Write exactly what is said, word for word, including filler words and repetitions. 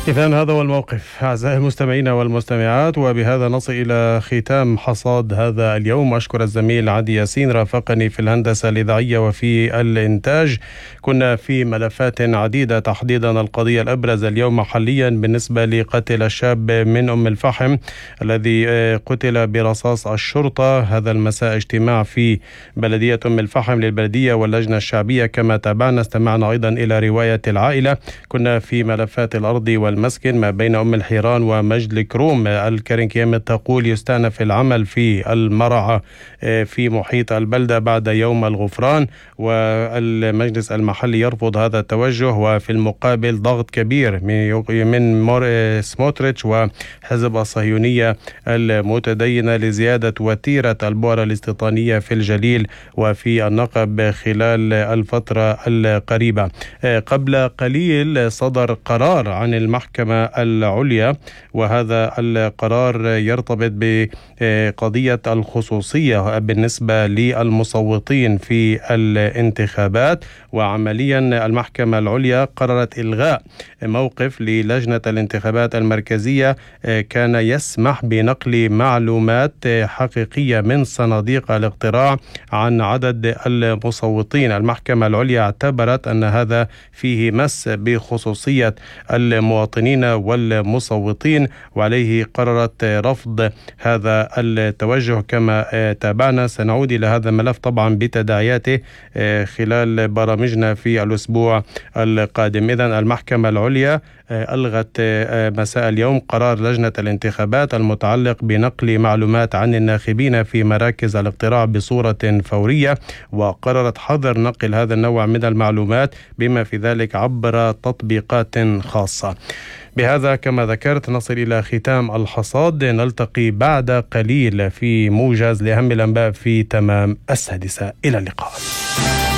إذن هذا هو الموقف أعزائي المستمعين والمستمعات، وبهذا نصل إلى ختام حصاد هذا اليوم. أشكر الزميل عدي ياسين رافقني في الهندسة الإذاعية وفي الإنتاج. كنا في ملفات عديدة، تحديدا القضية الأبرز اليوم محليا بالنسبة لقتل الشاب من أم الفحم الذي قتل برصاص الشرطة. هذا المساء اجتماع في بلدية أم الفحم للبلدية واللجنة الشعبية كما تابعنا. استمعنا أيضا إلى رواية العائلة. كنا في ملفات الأرض والمسكن ما بين أم الحيران ومجد كروم. الكرنكيم تقول يستأنف العمل في المرعى في محيط البلدة بعد يوم الغفران، والمجلس المحلي يرفض هذا التوجه، وفي المقابل ضغط كبير من سموتريتش وحزب الصهيونية المتدينة لزيادة وتيرة البؤر الاستيطانية في الجليل وفي النقب خلال الفترة القريبة. قبل قليل صدر قرار عن المحكمة العليا، وهذا القرار يرتبط بقضية الخصوصية بالنسبة للمصوتين في الانتخابات. وعمليا المحكمة العليا قررت إلغاء موقف للجنة الانتخابات المركزية كان يسمح بنقل معلومات حقيقية من صناديق الاقتراع عن عدد المصوتين. المحكمة العليا اعتبرت أن هذا فيه مس بخصوصية المواطنين والمصوتين، وعليه قررت رفض هذا التوجه كما تابعنا. سنعود إلى هذا الملف طبعا بتداعياته خلال برامجنا في الأسبوع القادم. إذن المحكمة العليا ألغت مساء اليوم قرار لجنة الانتخابات المتعلق بنقل معلومات عن الناخبين في مراكز الاقتراع بصورة فورية، وقررت حظر نقل هذا النوع من المعلومات بما في ذلك عبر تطبيقات خاصة. بهذا كما ذكرت نصل إلى ختام الحصاد. نلتقي بعد قليل في موجز لأهم الأنباء في تمام السادسة. إلى اللقاء.